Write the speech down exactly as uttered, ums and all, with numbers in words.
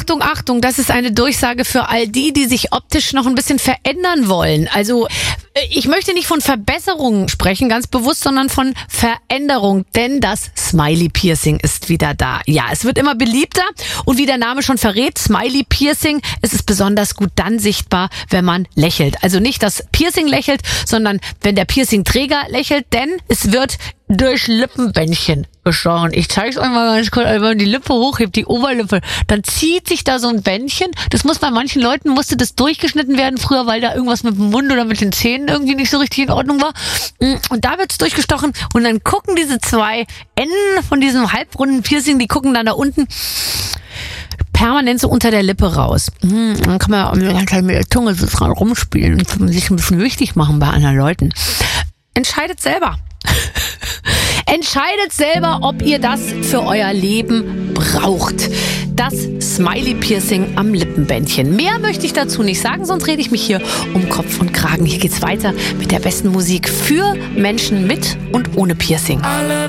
Achtung, Achtung, das ist eine Durchsage für all die, die sich optisch noch ein bisschen verändern wollen. Also ich möchte nicht von Verbesserungen sprechen, ganz bewusst, sondern von Veränderung, denn das Smiley-Piercing ist wieder da. Ja, es wird immer beliebter und wie der Name schon verrät, Smiley-Piercing, es ist besonders gut dann sichtbar, wenn man lächelt. Also nicht das Piercing lächelt, sondern wenn der Piercing-Träger lächelt, denn es wird durch Lippenbändchen geschoren. Ich zeige es euch mal ganz kurz, wenn man die Lippe hochhebt, die Oberlippe, dann zieht sich da so ein Bändchen. Das muss bei manchen Leuten, musste das durchgeschnitten werden früher, weil da irgendwas mit dem Mund oder mit den Zähnen irgendwie nicht so richtig in Ordnung war. Und da wird's durchgestochen und dann gucken diese zwei Enden von diesem halbrunden Piercing, die gucken dann da unten permanent so unter der Lippe raus. Dann kann man ja mit der Zunge so dran rumspielen und sich ein bisschen wichtig machen bei anderen Leuten. Entscheidet selber. Entscheidet selber, ob ihr das für euer Leben braucht. Das Smiley-Piercing am Lippenbändchen. Mehr möchte ich dazu nicht sagen, sonst rede ich mich hier um Kopf und Kragen. Hier geht's weiter mit der besten Musik für Menschen mit und ohne Piercing.